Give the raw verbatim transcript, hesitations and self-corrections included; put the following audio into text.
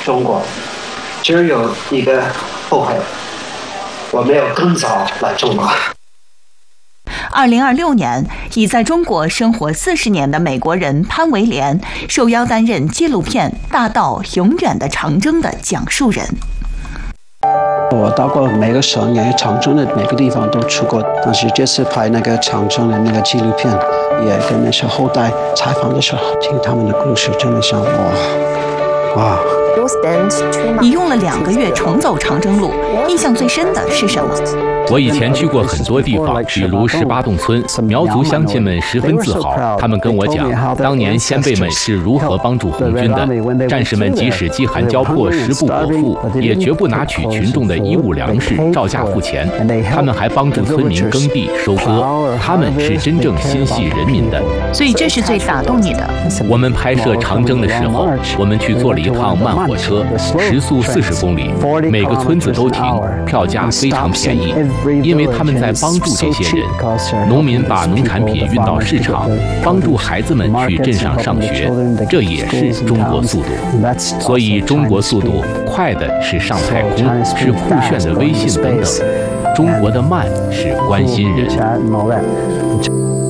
中国，只有一个后悔，我没有更早来中国。 二零二六年，已在中国生活四十年的美国人潘维廉受邀担任纪录片《大道永远的长征》的讲述人。 我到过每个省，也长征的每个地方都去过，但是这次拍那个长征的那个纪录片，也跟那些后代采访的时候，听他们的故事，真的想哇哇。 你用了两个月重走长征路，印象最深的是什么？ 我以前去过很多地方，比如十八洞村，苗族乡亲们十分自豪。他们跟我讲，当年先辈们是如何帮助红军的。战士们即使饥寒交迫、食不果腹，也绝不拿取群众的衣物粮食照价付钱。他们还帮助村民耕地、收割。他们是真正心系人民的。 所以这是最打动你的。 我们拍摄长征的时候，我们去坐了一趟慢火车，时速四十公里，每个村子都停，票价非常便宜。因为他们在帮助这些人，农民把农产品运到市场，帮助孩子们去镇上上学，这也是中国速度。所以中国速度快的是上太空，是酷炫的微信等等；中国的慢是关心人。